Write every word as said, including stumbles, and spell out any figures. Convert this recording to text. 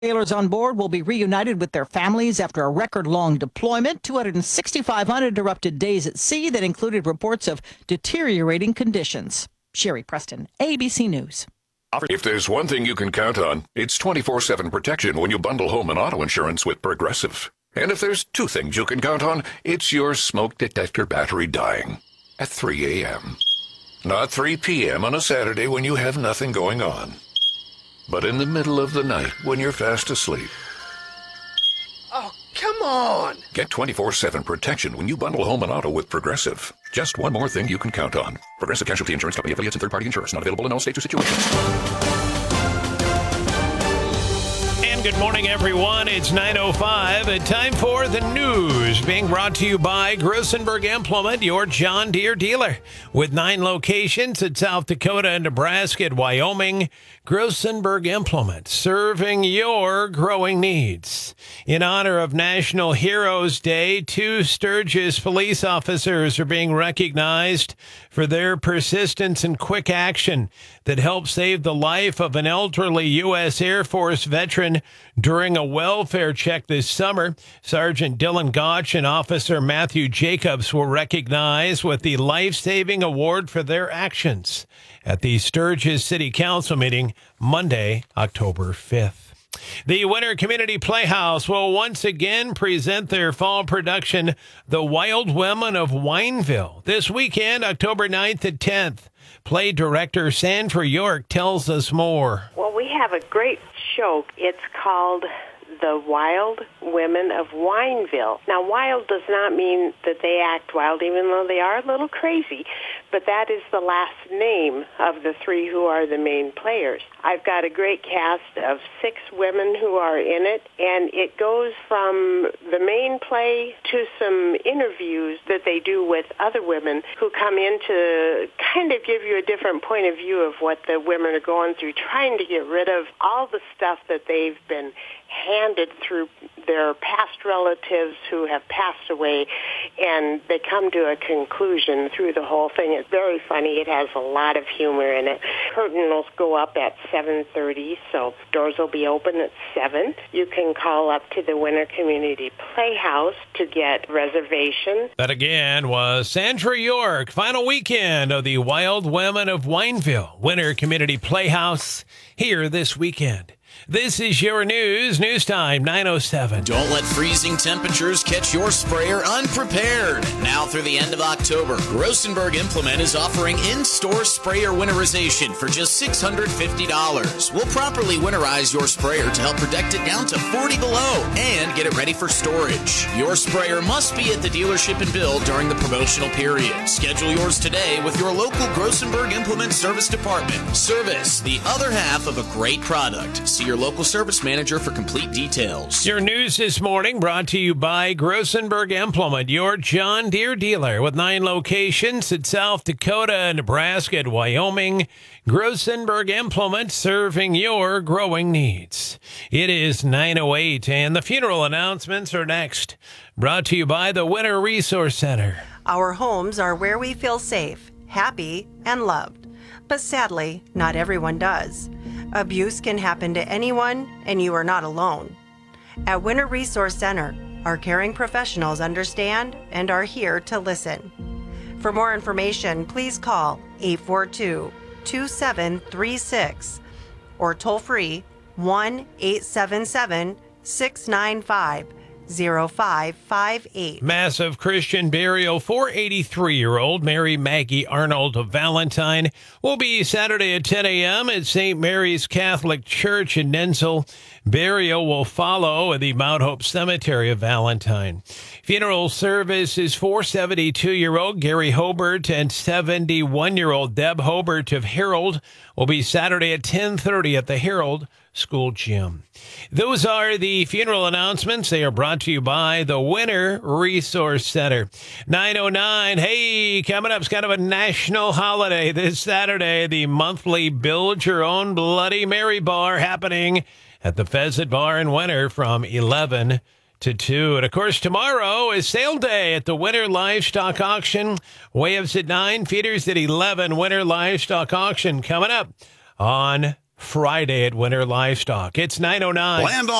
Sailors on board will be reunited with their families after a record-long deployment, two hundred sixty-five uninterrupted days at sea that included reports of deteriorating conditions. Sherry Preston, A B C News. If there's one thing you can count on, it's twenty-four seven protection when you bundle home and auto insurance with Progressive. And if there's two things you can count on, it's your smoke detector battery dying at three a.m. Not three p.m. on a Saturday when you have nothing going on, but in the middle of the night when you're fast asleep. Oh, come on! Get twenty-four seven protection when you bundle home and auto with Progressive. Just one more thing you can count on. Progressive Casualty Insurance Company, affiliates, and third-party insurers. Not available in all states or situations. And good morning, everyone. It's nine oh five. Time for the news, being brought to you by Grosenberg Implement, your John Deere dealer. With nine locations in South Dakota, Nebraska, and Wyoming, Grosenberg Implement, serving your growing needs. In honor of National Heroes Day, two Sturgis police officers are being recognized for their persistence and quick action that helped save the life of an elderly U S Air Force veteran during a welfare check this summer. Sergeant Dylan Gotch and Officer Matthew Jacobs were recognized with the Life-Saving Award for their actions at the Sturgis City Council meeting Monday, October fifth. The Winter Community Playhouse will once again present their fall production, The Wild Women of Wineville, this weekend, October ninth and tenth. Play director Sandra York tells us more. Well, we have a great show. It's called The Wild Women of Wineville. Now, wild does not mean that they act wild, even though they are a little crazy, but that is the last name of the three who are the main players. I've got a great cast of six women who are in it, and it goes from the main play to some interviews that they do with other women who come in to kind of give you a different point of view of what the women are going through, trying to get rid of all the stuff that they've been handed through their past relatives who have passed away, and they come to a conclusion through the whole thing. It's very funny. It has a lot of humor in it. Curtain will go up at seven thirty, so doors will be open at seven. You can call up to the Winter Community Playhouse to get reservations. That again was Sandra York. Final weekend of the Wild Women of Wineville Winter Community Playhouse here this weekend. This is your news, News Time nine oh seven. Don't let freezing temperatures catch your sprayer unprepared. Now through the end of October, Grosenberg Implement is offering in-store sprayer winterization for just six hundred fifty dollars. We'll properly winterize your sprayer to help protect it down to forty below and get it ready for storage. Your sprayer must be at the dealership and build during the promotional period. Schedule yours today with your local Grosenberg Implement Service Department. Service, the other half of a great product. See your local service manager for complete details. Your news this morning brought to you by Grosenberg Implement, your John Deere dealer with nine locations in South Dakota, Nebraska, and Wyoming. Grosenberg Implement, serving your growing needs. It is nine oh eight, and the funeral announcements are next. Brought to you by the Winter Resource Center. Our homes are where we feel safe, happy, and loved. But sadly, not everyone does. Abuse can happen to anyone, and you are not alone. At Winter Resource Center, our caring professionals understand and are here to listen. For more information, please call eight four two, two seven three six or toll free one eight seven seven, six nine five, zero five five eight. Massive Christian burial for eighty-three-year-old Mary Maggie Arnold of Valentine will be Saturday at ten a.m. at Saint Mary's Catholic Church in Nensel. Burial will follow at the Mount Hope Cemetery of Valentine. Funeral service is for seventy-two-year-old Gary Hobart and seventy-one-year-old Deb Hobart of Herald. Will be Saturday at ten thirty at the Herald School Gym. Those are the funeral announcements. They are brought to you by the Winter Resource Center. nine oh nine. Hey, coming up is kind of a national holiday this Saturday. The monthly Build Your Own Bloody Mary Bar happening at the Pheasant Bar in Winter from eleven to two. And, of course, tomorrow is sale day at the Winter Livestock Auction. Waves at nine, feeders at eleven. Winter Livestock Auction coming up on Friday at Winter Livestock. It's nine oh nine. Land